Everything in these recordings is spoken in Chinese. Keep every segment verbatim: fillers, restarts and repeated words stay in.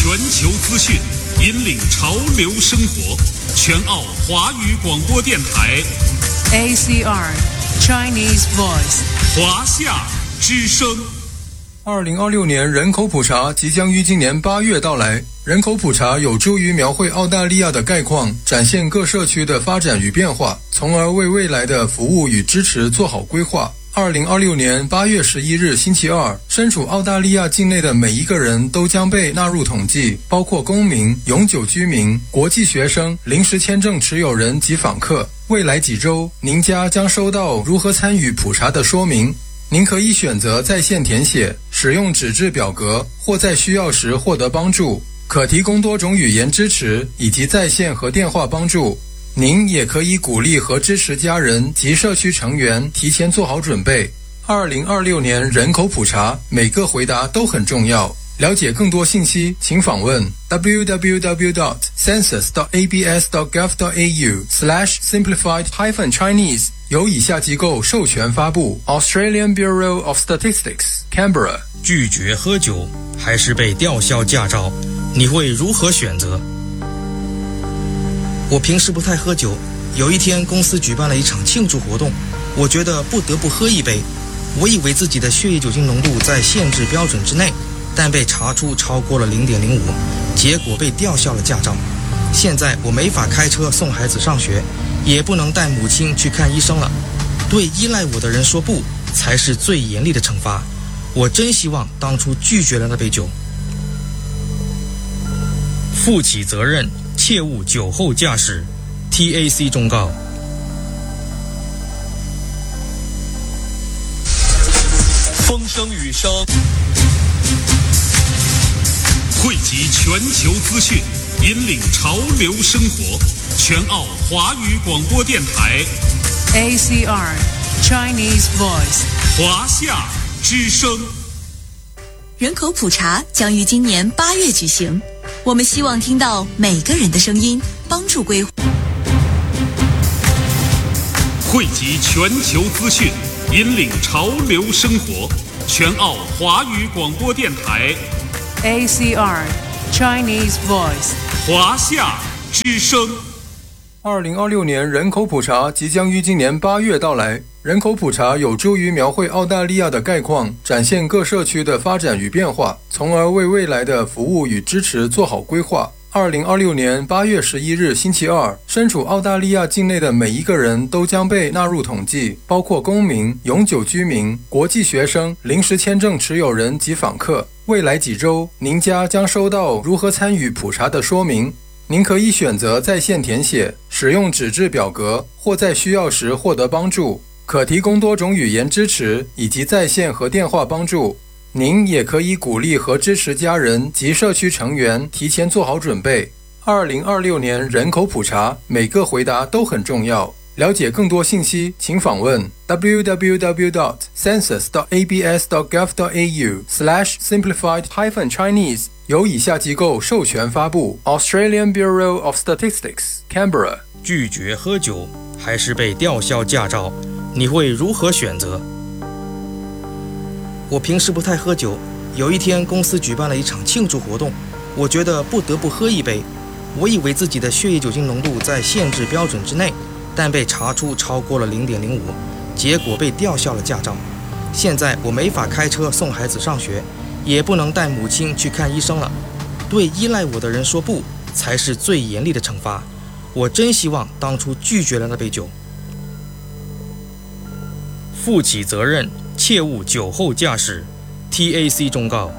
全球资讯，引领潮流生活。全澳华语广播电台 A C R Chinese Voice 华夏之声。 二零二六年人口普查即将于今年八月到来。人口普查有助于描绘澳大利亚的概况，展现各社区的发展与变化，从而为未来的服务与支持做好规划。二零二六年八月十一日星期二，身处澳大利亚境内的每一个人都将被纳入统计，包括公民、永久居民、国际学生、临时签证持有人及访客。未来几周，您家将收到如何参与普查的说明。您可以选择在线填写，使用纸质表格，或在需要时获得帮助，可提供多种语言支持以及在线和电话帮助。您也可以鼓励和支持家人及社区成员提前做好准备。二零二六年人口普查，每个回答都很重要。了解更多信息，请访问 w w w dot census dot a b s dot gov dot a u slash simplified hyphen Chinese。由以下机构授权发布 ：Australian Bureau of Statistics, Canberra。 拒绝喝酒还是被吊销驾照，你会如何选择？我平时不太喝酒，有一天公司举办了一场庆祝活动，我觉得不得不喝一杯。我以为自己的血液酒精浓度在限制标准之内，但被查出超过了 零点零五， 结果被吊销了驾照。现在我没法开车送孩子上学，也不能带母亲去看医生了。对依赖我的人说不，才是最严厉的惩罚。我真希望当初拒绝了那杯酒。负起责任，切勿酒后驾驶。 T A C 忠告。 风声雨声，汇集全球资讯，引领潮流生活。全澳华语广播电台 A C R Chinese Voice 华夏之声。 人口普查将于今年八月举行，我们希望听到每个人的声音，帮助规划。 汇集全球资讯，引领潮流生活。全澳华语广播电台 A C R Chinese Voice 华夏之声。 二零二六年人口普查即将于今年八月到来。人口普查有助于描绘澳大利亚的概况，展现各社区的发展与变化，从而为未来的服务与支持做好规划。二零二六年八月十一日星期二，身处澳大利亚境内的每一个人都将被纳入统计，包括公民、永久居民、国际学生、临时签证持有人及访客。未来几周，您家将收到如何参与普查的说明。您可以选择在线填写，使用纸质表格，或在需要时获得帮助，可提供多种语言支持以及在线和电话帮助。您也可以鼓励和支持家人及社区成员提前做好准备。二零二六年人口普查，每个回答都很重要。了解更多信息，请访问 w w w dot census dot a b s dot gov dot a u slash simplified hyphen Chinese。由以下机构授权发布 ：Australian Bureau of Statistics, Canberra。 拒绝喝酒还是被吊销驾照，你会如何选择？我平时不太喝酒，有一天公司举办了一场庆祝活动，我觉得不得不喝一杯。我以为自己的血液酒精浓度在限制标准之内，但被查出超过了 零点零五， 结果被吊销了驾照。现在我没法开车送孩子上学，也不能带母亲去看医生了。对依赖我的人说不，才是最严厉的惩罚。我真希望当初拒绝了那杯酒。负起责任，切勿酒后驾驶。T A C 忠告。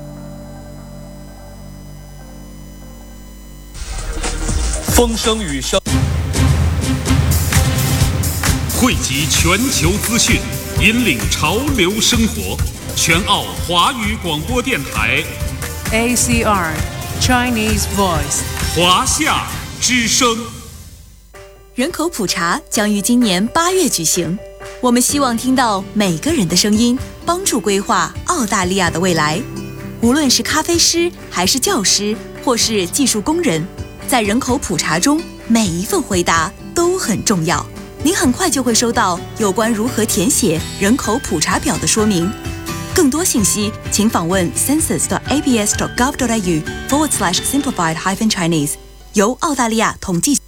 风声雨声，汇集全球资讯，引领潮流生活。全澳华语广播电台 A C R Chinese Voice 华夏之声。 人口普查将于今年八月举行，我们希望听到每个人的声音，帮助规划澳大利亚的未来。无论是咖啡师，还是教师，或是技术工人，在人口普查中，每一份回答都很重要。您很快就会收到有关如何填写人口普查表的说明。 更多信息请访问 census.abs.gov.au forward slash simplified hyphen Chinese， 由澳大利亚统计